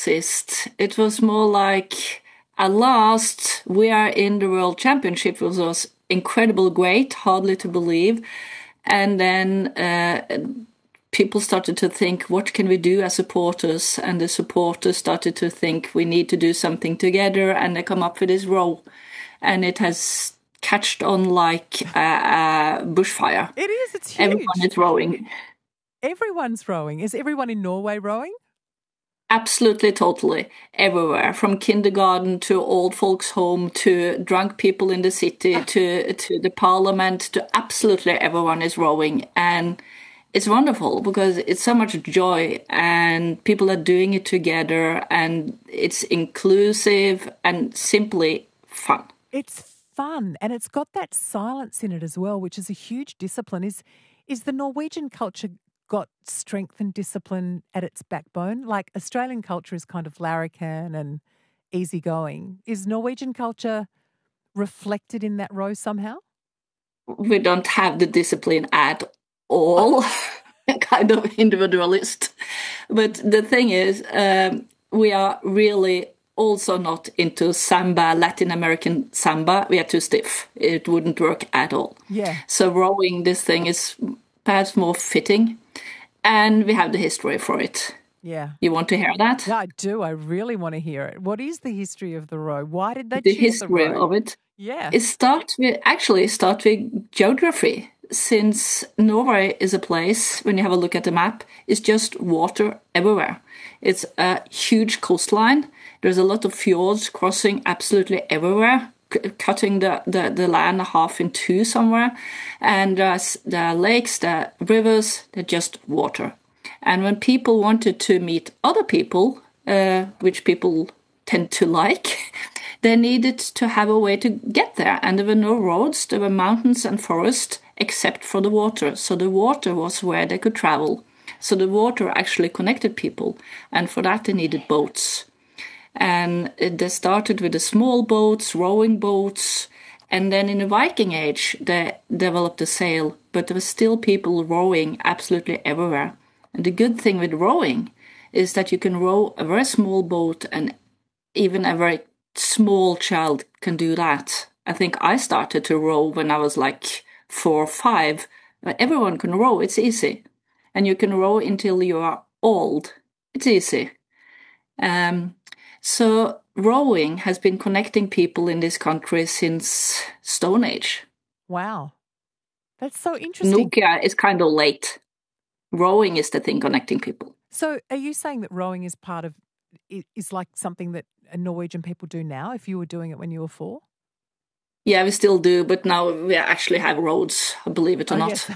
exist. It was more like, at last, we are in the World Championship, which was incredible, great, hardly to believe. And then people started to think, what can we do as supporters? And the supporters started to think we need to do something together, and they come up with this row. And it has catched on like a bushfire. It is, it's huge. Everyone is rowing. Everyone's rowing. Is everyone in Norway rowing? Absolutely, totally. Everywhere. From kindergarten to old folks' home to drunk people in the city to the parliament to absolutely everyone is rowing. And it's wonderful because it's so much joy and people are doing it together and it's inclusive and simply fun. It's fun and it's got that silence in it as well, which is a huge discipline. Is the Norwegian culture got strength and discipline at its backbone? Like Australian culture is kind of larrikin and easygoing. Is Norwegian culture reflected in that row somehow? We don't have the discipline at all. Kind of individualist. But the thing is, we are really also not into samba, Latin American samba. We are too stiff. It wouldn't work at all. Yeah. So rowing this thing is perhaps more fitting. And we have the history for it. Yeah. You want to hear that? Yeah, I do. I really want to hear it. What is the history of the row? Why did they the choose the row? history of it? Yeah. It starts with geography. Since Norway is a place, when you have a look at the map, it's just water everywhere. It's a huge coastline. There's a lot of fjords crossing absolutely everywhere, cutting the land half in two somewhere. And there are lakes, there are rivers, they're just water. And when people wanted to meet other people, which people tend to like, they needed to have a way to get there. And there were no roads, there were mountains and forests, except for the water. So the water was where they could travel. So the water actually connected people. And for that, they needed boats. And they started with the small boats, rowing boats. And then in the Viking Age, they developed a sail. But there were still people rowing absolutely everywhere. And the good thing with rowing is that you can row a very small boat, and even a very small child can do that. I think I started to row when I was like 4 or 5. Everyone can row. It's easy. And you can row until you are old. It's easy. So rowing has been connecting people in this country since Stone Age. Wow. That's so interesting. Nokia is kind of late. Rowing is the thing connecting people. So are you saying that rowing is like something that Norwegian people do now, if you were doing it when you were 4? Yeah, we still do, but now we actually have roads, believe it or not. Yes.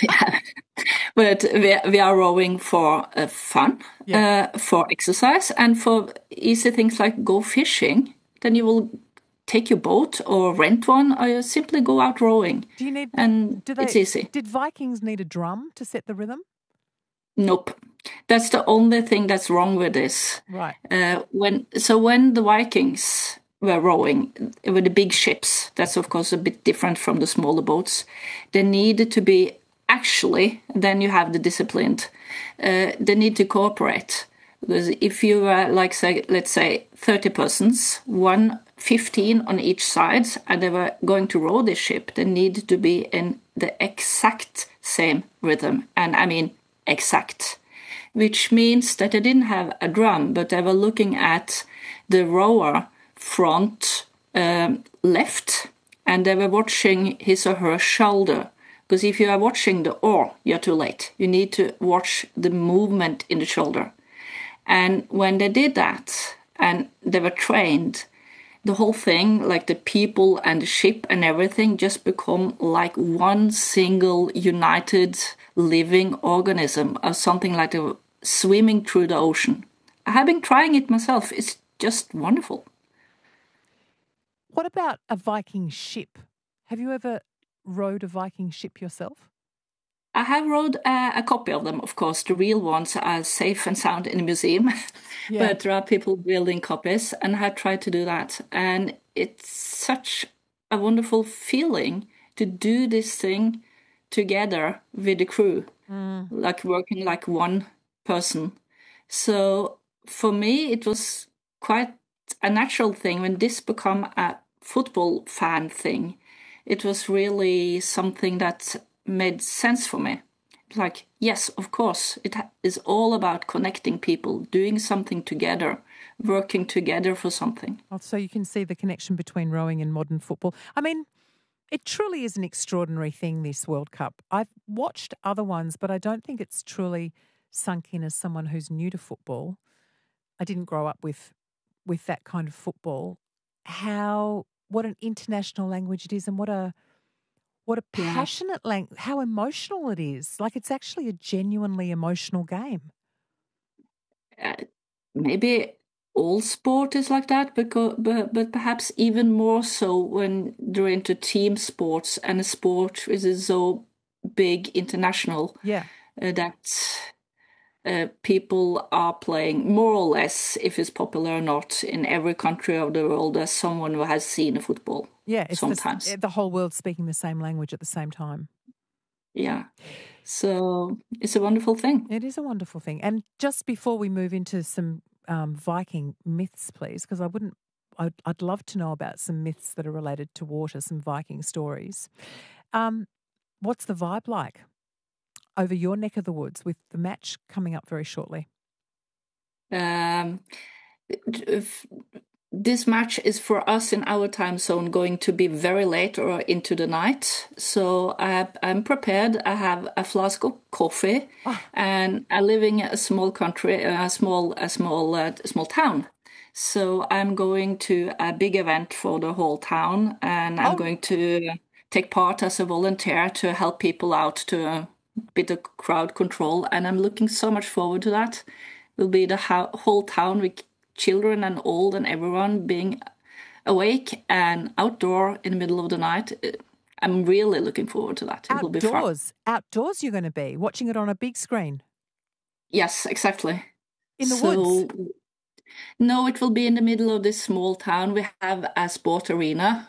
But we are rowing for fun, for exercise, and for easy things like go fishing. Then you will take your boat or rent one, or you simply go out rowing. It's easy. Did Vikings need a drum to set the rhythm? Nope. That's the only thing that's wrong with this. Right. When the Vikings were rowing with the big ships, that's of course a bit different from the smaller boats. They needed to be then you have the disciplined. They need to cooperate. Because if you were let's say 30 persons, 15 on each side, and they were going to row this ship, they needed to be in the exact same rhythm. And I mean exact. Which means that they didn't have a drum, but they were looking at the rower front left, and they were watching his or her shoulder. Because if you are watching the oar, you're too late. You need to watch the movement in the shoulder. And when they did that, and they were trained, the whole thing, like the people and the ship and everything, just become like one single united living organism, or something like swimming through the ocean. I have been trying it myself. It's just wonderful. What about a Viking ship? Have you ever rowed a Viking ship yourself? I have rowed a copy of them, of course. The real ones are safe and sound in a museum. Yeah. But there are people building copies, and I have tried to do that. And it's such a wonderful feeling to do this thing together with the crew, like working like one person. So for me, it was quite a natural thing when this became a football fan thing. It was really something that made sense for me. Like, yes, of course, is all about connecting people, doing something together, working together for something. So you can see the connection between rowing and modern football. I mean, it truly is an extraordinary thing, this World Cup. I've watched other ones, but I don't think it's truly sunk in as someone who's new to football. I didn't grow up with that kind of football. What an international language it is, and what a Yeah. passionate language, how emotional it is. Like, it's actually a genuinely emotional game. Uh, Maybe all sport is like that, but perhaps even more so when they're into team sports and a sport is so big international Yeah. that people are playing more or less, if it's popular or not, in every country of the world as someone who has seen football. Yeah, it's Sometimes. the whole world speaking the same language at the same time. Yeah. So it's a wonderful thing. It is a wonderful thing. And just before we move into some Viking myths, please, because I'd love to know about some myths that are related to water, some Viking stories. What's the vibe like over your neck of the woods with the match coming up very shortly? Um, this match is for us in our time zone going to be very late or into the night. So I'm prepared. I have a flask of coffee, and I live in a small country, a small town. So I'm going to a big event for the whole town, and I'm going to take part as a volunteer to help people out to a bit of crowd control. And I'm looking so much forward to that. Will be the whole town with children and old and everyone being awake and outdoor in the middle of the night. I'm really looking forward to that. It will be fun. Outdoors you're going to be watching it on a big screen. Yes, exactly. In the woods? No, it will be in the middle of this small town. We have a sport arena.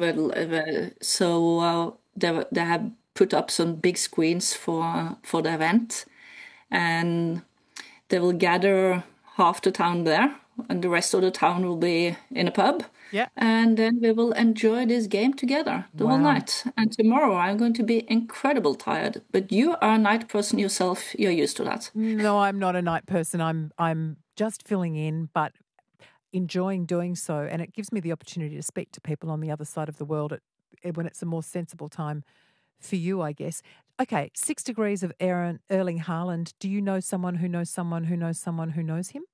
So they have put up some big screens for the event. And they will gather half the town there, and the rest of the town will be in a pub. Yeah. And then we will enjoy this game together the whole night. And tomorrow I'm going to be incredibly tired. But you are a night person yourself. You're used to that. No, I'm not a night person. I'm just filling in, but enjoying doing so. And it gives me the opportunity to speak to people on the other side of the world when it's a more sensible time for you, I guess. Okay, 6 degrees of Erling Haaland. Do you know someone who knows someone who knows someone who knows him?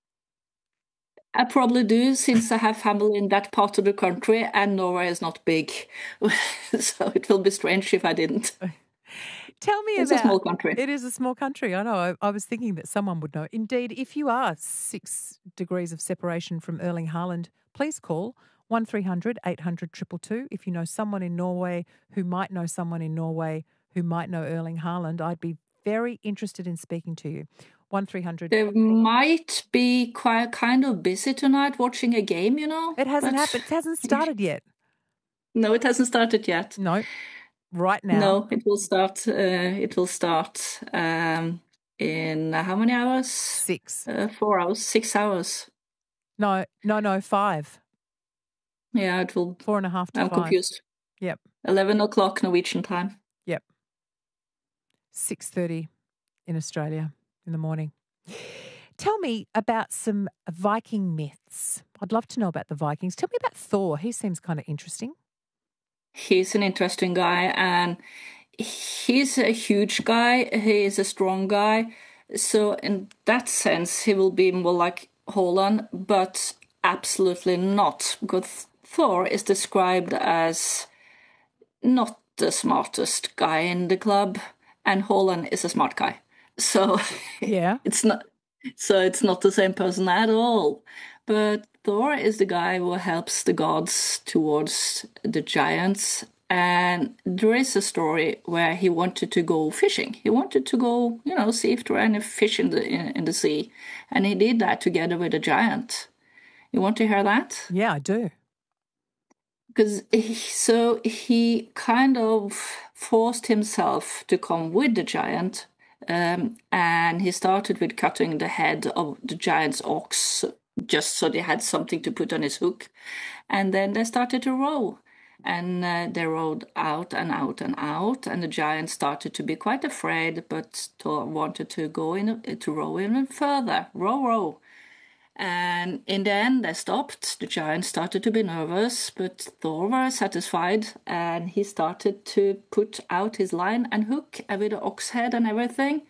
I probably do, since I have family in that part of the country, and Norway is not big. So it will be strange if I didn't. Tell me It's about... a small country. It is a small country. I know. I was thinking that someone would know. Indeed, if you are 6 degrees of separation from Erling Haaland, please call 1300 800 222. If you know someone in Norway who might know someone in Norway who might know Erling Haaland, I'd be very interested in speaking to you. 1300. They might be quite kind of busy tonight watching a game, you know. It hasn't happened. It hasn't started yet. No, it hasn't started yet. No, right now. No, it will start. In how many hours? 6. 4 hours. 6 hours. No, 5. Yeah, it will. 4.5 to 5. I'm confused. Yep. 11 o'clock Norwegian time. Yep. 6:30 in Australia in the morning. Tell me about some Viking myths. I'd love to know about the Vikings. Tell me about Thor. He seems kind of interesting. He's an interesting guy, and he's a huge guy. He is a strong guy. So in that sense, he will be more like Haaland, but absolutely not, because Thor is described as not the smartest guy in the club, and Haaland is a smart guy. So Yeah. it's not the same person at all. But Thor is the guy who helps the gods towards the giants. And there is a story where he wanted to go fishing. He wanted to go, see if there are any fish in the sea. And he did that together with a giant. You want to hear that? Yeah, I do. Because he kind of forced himself to come with the giant, And he started with cutting the head of the giant's ox, just so they had something to put on his hook. And then they started to row. And they rowed out and out and out, and the giant started to be quite afraid, but Thor wanted to go in to row even further. Row, row. And in the end, they stopped. The giant started to be nervous, but Thor was satisfied, and he started to put out his line and hook with the ox head and everything.